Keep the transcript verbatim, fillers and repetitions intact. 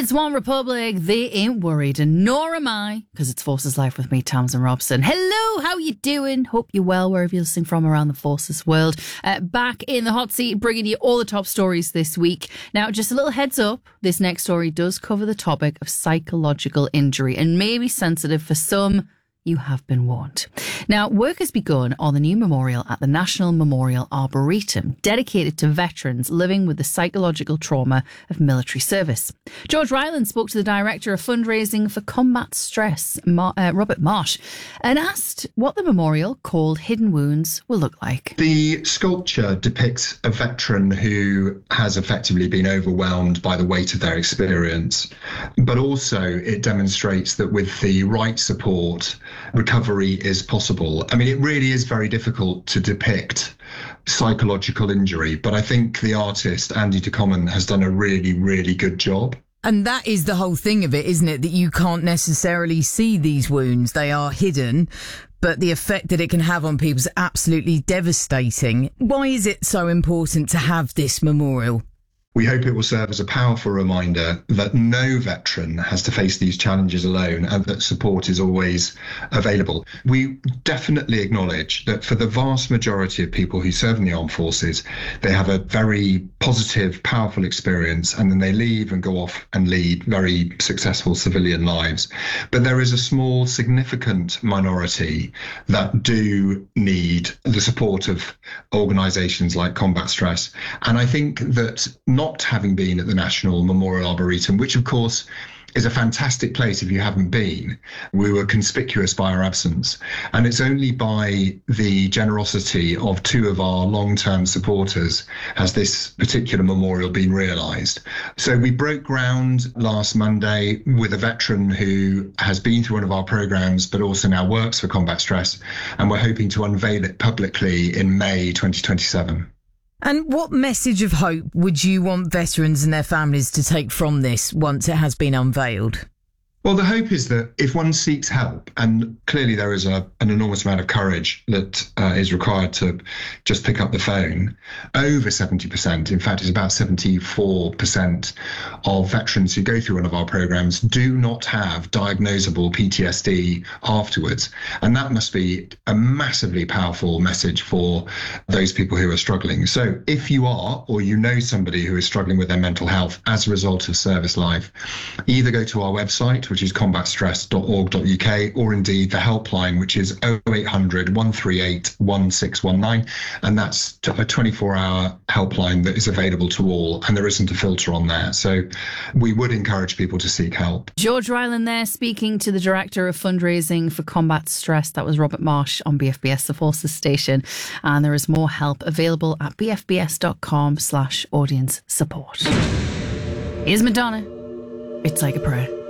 It's One Republic. They ain't worried, and nor am I, because it's Forces Life with me, Tamsin Robson. Hello, how you doing? Hope you're well wherever you're listening from around the Forces world. Uh, back in the hot seat, bringing you all the top stories this week. Now, just a little heads up, this next story does cover the topic of psychological injury and may be sensitive for some. You have been warned. Now, work has begun on the new memorial at the National Memorial Arboretum, dedicated to veterans living with the psychological trauma of military service. George Ryland spoke to the director of fundraising for Combat Stress, Mar- uh, Robert Marsh, and asked what the memorial, called Hidden Wounds, will look like. The sculpture depicts a veteran who has effectively been overwhelmed by the weight of their experience, but also it demonstrates that with the right support, recovery is possible. I mean, it really is very difficult to depict psychological injury, but I think the artist, Andy DeCommon, has done a really, really good job. And that is the whole thing of it, isn't it? That you can't necessarily see these wounds. They are hidden, but the effect that it can have on people is absolutely devastating. Why is it so important to have this memorial? We hope it will serve as a powerful reminder that no veteran has to face these challenges alone and that support is always available. We definitely acknowledge that for the vast majority of people who serve in the armed forces, they have a very positive, powerful experience and then they leave and go off and lead very successful civilian lives. But there is a small, significant minority that do need the support of organisations like Combat Stress. And I think that not Not having been at the National Memorial Arboretum, which of course is a fantastic place if you haven't been. We were conspicuous by our absence. And it's only by the generosity of two of our long-term supporters has this particular memorial been realised. So we broke ground last Monday with a veteran who has been through one of our programmes, but also now works for Combat Stress. And we're hoping to unveil it publicly in May twenty twenty-seven. And what message of hope would you want veterans and their families to take from this once it has been unveiled? Well, the hope is that if one seeks help, and clearly there is a, an enormous amount of courage that uh, is required to just pick up the phone, over seventy percent, in fact, it's about seventy-four percent of veterans who go through one of our programs do not have diagnosable P T S D afterwards. And that must be a massively powerful message for those people who are struggling. So if you are, or you know somebody who is struggling with their mental health as a result of service life, either go to our website, which is combat stress dot org dot U K, or indeed the helpline, which is oh eight hundred, one three eight, one six one nine. And that's a twenty-four hour helpline that is available to all, and there isn't a filter on there. So we would encourage people to seek help. George Ryland there speaking to the Director of Fundraising for Combat Stress. That was Robert Marsh on B F B S, the Forces station. And there is more help available at b f b s dot com slash audience support. Here's Madonna. It's Like a Prayer.